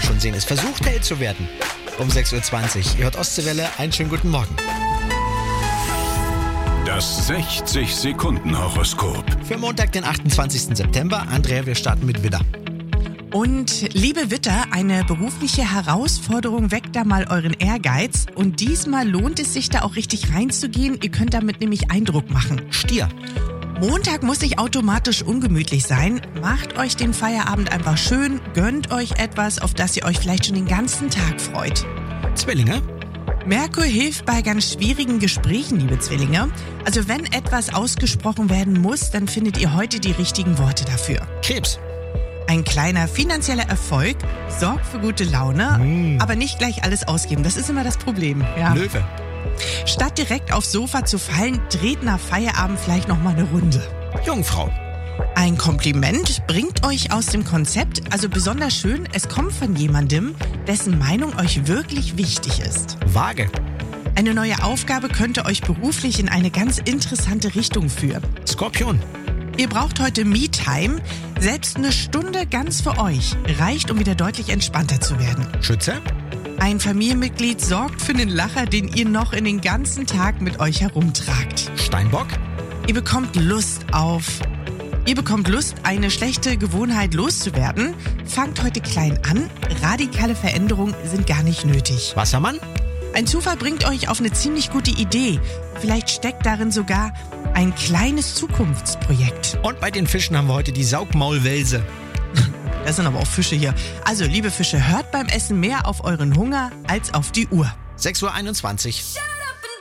schon sehen. Es versucht Held zu werden. Um 6.20 Uhr. Ihr hört Ostseewelle. Einen schönen guten Morgen. Das 60-Sekunden-Horoskop. Für Montag, den 28. September. Andrea, wir starten mit Widder. Und liebe Widder, eine berufliche Herausforderung weckt da mal euren Ehrgeiz. Und diesmal lohnt es sich da auch richtig reinzugehen. Ihr könnt damit nämlich Eindruck machen. Stier. Montag muss nicht automatisch ungemütlich sein. Macht euch den Feierabend einfach schön, gönnt euch etwas, auf das ihr euch vielleicht schon den ganzen Tag freut. Zwillinge. Merkur hilft bei ganz schwierigen Gesprächen, liebe Zwillinge. Also wenn etwas ausgesprochen werden muss, dann findet ihr heute die richtigen Worte dafür. Krebs. Ein kleiner finanzieller Erfolg sorgt für gute Laune, aber nicht gleich alles ausgeben. Das ist immer das Problem. Ja. Löwe. Statt direkt aufs Sofa zu fallen, dreht nach Feierabend vielleicht noch mal eine Runde. Jungfrau. Ein Kompliment bringt euch aus dem Konzept, also besonders schön, es kommt von jemandem, dessen Meinung euch wirklich wichtig ist. Waage. Eine neue Aufgabe könnte euch beruflich in eine ganz interessante Richtung führen. Skorpion. Ihr braucht heute Me-Time. Selbst eine Stunde ganz für euch reicht, um wieder deutlich entspannter zu werden. Schütze. Ein Familienmitglied sorgt für den Lacher, den ihr noch in den ganzen Tag mit euch herumtragt. Steinbock. Ihr bekommt Lust, eine schlechte Gewohnheit loszuwerden. Fangt heute klein an. Radikale Veränderungen sind gar nicht nötig. Wassermann. Ein Zufall bringt euch auf eine ziemlich gute Idee. Vielleicht steckt darin sogar ein kleines Zukunftsprojekt. Und bei den Fischen haben wir heute die Saugmaulwelse. Das sind aber auch Fische hier. Also, liebe Fische, hört beim Essen mehr auf euren Hunger als auf die Uhr. 6.21 Uhr.